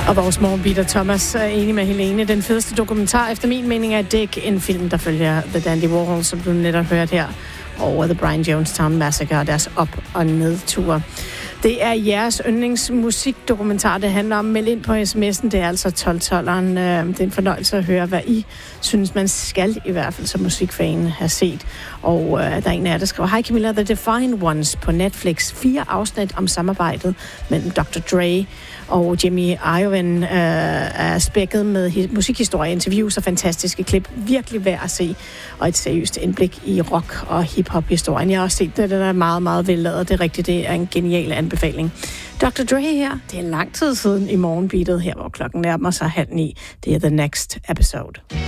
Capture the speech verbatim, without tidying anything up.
Og vores morgenbeater Thomas er enig med Helene. Den fedeste dokumentar, efter min mening, er Dig, en film, der følger The Dandy Warhol, som du netop hørte her, over The Brian Jonestown Massacre og deres op- og nedture. Det er jeres yndlingsmusikdokumentar, det handler om. Meld ind på sms'en, det er altså tolv-tolveren. Det er en fornøjelse at høre, hvad I synes, man skal i hvert fald som musikfan have set. Og uh, der er en af jer, der skriver, Hej Camilla, The Defiant Ones på Netflix. Fire afsnit om samarbejdet mellem doktor Dre og Jimmy Iovine uh, er spækket med hi- musikhistorie, interviews og fantastiske klip. Virkelig værd at se, og et seriøst indblik i rock- og hip-hop-historien. Jeg har også set det, der er meget, meget velladet. Det er rigtigt, det er en genial anbefaling. doktor Dre her, det er lang tid siden i morgenbeatet her, hvor klokken nærmer sig halv ni. Det er The Next Episode.